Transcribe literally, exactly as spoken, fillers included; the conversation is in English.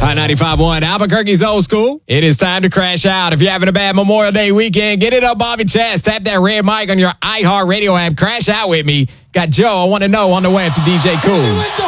I ninety-five point one, Albuquerque's old school. It is time to crash out. If you're having a bad Memorial Day weekend, get it up off your chest. Tap that red mic on your iHeartRadio app. Crash out with me. Got Joe, I want to know, on the way up to D J Cool.